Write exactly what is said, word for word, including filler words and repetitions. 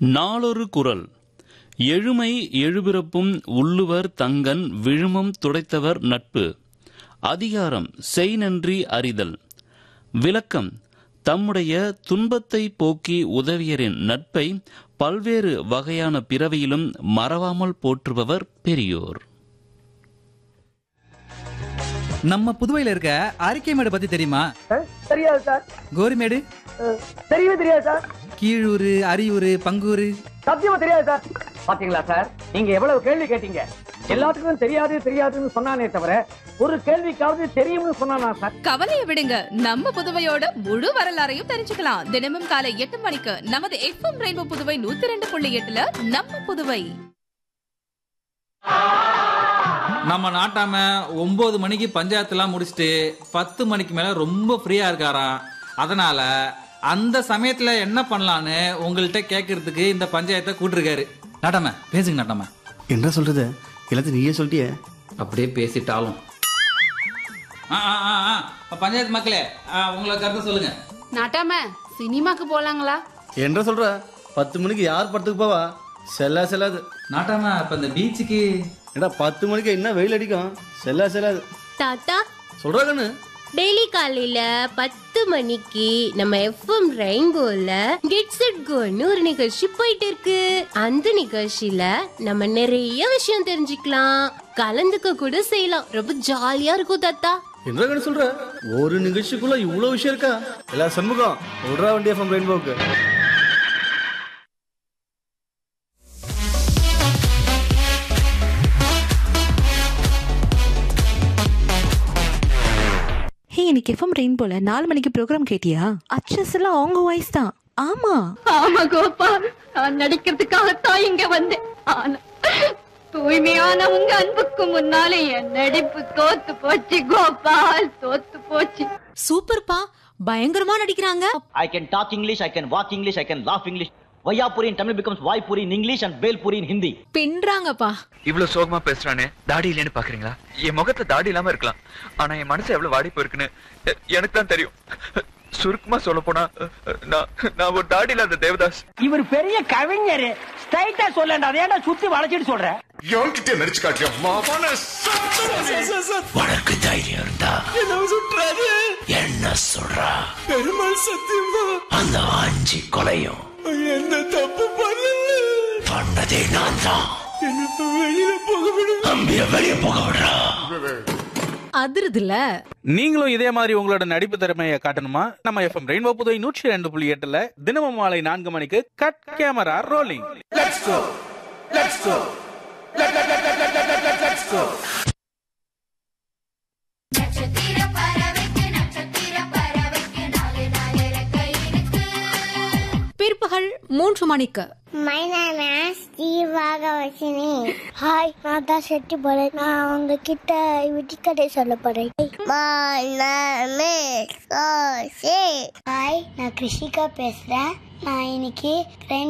நாளொரு குறள். எழுமை எழுபிறப்பும் உள்ளுவர் தங்கன் விழுமம் துடைத்தவர் நட்பு. அதிகாரம் செய்நன்றி அறிதல். விளக்கம்: தம்முடைய துன்பத்தை போக்கி உதவியரின் நட்பை பல்வேறு வகையான பிறவியிலும் மறவாமல் போற்றுபவர் பெரியோர். நம்ம புதுவையில இருக்க அரிக்கைமேடு பத்தி தெரியுமா? தெரியாது சார். கோரிமேடு தெரியவே தெரியாது சார். கீழூர், அரியூர், பங்கூர் சத்தியமா தெரியாது சார். பாத்தீங்களா சார், நீங்க எவ்வளவு கேள்வி கேட்டீங்க. எல்லாத்துக்கும் தெரியாது தெரியாதுன்னு சொன்னானே தவிர ஒரு கேள்விக்காவது தெரியும்னு சொன்னானா சார்? கவலையை விடுங்க, நம்ம புதுவையோட முழு வரலாறையும் தெரிஞ்சுக்கலாம். தினமும் காலை எட்டு மணிக்கு நமது எஃப்எம் ரெயின்போ புதுவை நூத்தி ரெண்டு புள்ளி எட்டுல நம்ம புதுவை. நம்ம நாட்டாம ஒன்பது மணிக்கு பஞ்சாயத்துலாம் முடிச்சுட்டு பத்து மணிக்கு மேல ரொம்ப ஃப்ரீயா இருக்காராம். அதனால அந்த சமயத்துல என்ன பண்ணலான்னு உங்கள்கிட்ட கேட்கறதுக்கு இந்த பஞ்சாயத்தை கூட்டிருக்காரு. நாட்டாம பேசுங்க. நாட்டாம என்ன சொல்றது, எல்லாத்தையும் நீயே சொல்லிட்டியே. அப்படியே பேசிட்டாலும் பஞ்சாயத்து மக்களே, உங்களை கருத்து சொல்லுங்க. நாட்டாம சினிமாக்கு போலாங்களா? என்ன சொல்ற, பத்து மணிக்கு யார் படத்துக்கு போவா? செல்லா செல்லாது. நாட்டாம இப்ப இந்த பீச்சுக்கு ஏடா பத்து மணிக்கு என்ன வெயில் அடிக்கும், செல்லா செல்லாது. தாத்தா சொல்றா கண்ணு, டெய்லி காலையில பத்து மணிக்கு நம்ம எஃப்எம் ரெயின்போல கெட்ஸ் இட் கோன்னு ஒரு நிகழ்ச்சி போயிட்டு இருக்கு. அந்த நிகழ்ச்சியில நம்ம நிறைய விஷயம் தெரிஞ்சுக்கலாம், கலந்துக்க கூட செய்யலாம். ரொம்ப ஜாலியா இருக்கும் தாத்தா. என்ன கண்ணு சொல்ற, ஒரு நிகழ்ச்சிக்குள்ள இவ்வளவு விஷயம் இருக்கா? எல்லா சண்முகம் விடுறா வண்டி எஃப்எம் ரெயின்போக்கு. இன்னைக்கு எஃப்எம் ரெயின்போல நாலு மணிக்கு ப்ரோக்ராம் கேட்டியா? அச்சஸ் எல்லாம் அவங்க வாய்ஸ் தான். ஆமா ஆமா கோபால், நான் நடிக்கிறதுக்காகத்தான் இங்க வந்தேன். ஆனா தூய்மையான உங்க அன்புக்கு முன்னாலே என் நடிப்பு தோத்து போச்சு கோபால், தோத்து போச்சு. சூப்பர்ப்பா, பயங்கரமா நடிக்கிறாங்க. I can talk English, I can walk English, I can laugh English. Vayapuri in Tamil becomes Vaipuri in English and Belpuri in Hindi. பின்றாங்கப்பா. இவ்வளவு சோகமா பேசுறானே, தாடி இல்லைன்னு பாக்குறீங்களா? என் முகத்துல தாடி இல்லாம இருக்கலாம், ஆனா என் மனசு எவ்வளவு வாடி போயிருக்குன்னு எனக்கு தான் தெரியும். சுருக்கமா சொல்ல போனா நான் ஒரு தாடி இல்லாத தேவதாஸ். இவர் பெரிய கவிஞர், ஸ்ட்ரைட்டா சொல்லண்டா, அதேடா சுத்தி வளைச்சிட்டு சொல்ற. என்கிட்ட நடிச்சு காட்டியா மாமான? உனக்கு தைரியம் இருந்தா என்ன சொல்றாரு? என்ன சொல்றா? பெருமாள் சத்தியமா அந்த அஞ்சு கொலையும் என்ன தப்பு பண்ணல, பண்ணதே நான் தான். என்ன வெளியில போக விடு, அம்பிய வெளிய போக விடுறா. அதிருதுல. நீங்களும் இதே மாதிரி உங்களோட நடிப்பு திறமையை காட்டணுமா? நம்ம எஃப்எம் ரெயின்போ புதுவை நூற்றி ரெண்டு புள்ளி எட்டுல தினமும் மாலை நான்கு மணிக்கு cut camera rolling. Let's go let's go let's go. பிற்பகல் மூன்று மணிக்கு My name is ஜீவாகவசினி. ஹாய், நான் தான் செட்டி போறேன். நான் உங்ககிட்ட விட்டிக்கதை சொல்ல போறேன். My name is Rosie. Hi, நான் கிருஷிகா பேசுறேன். நான் இன்னைக்கு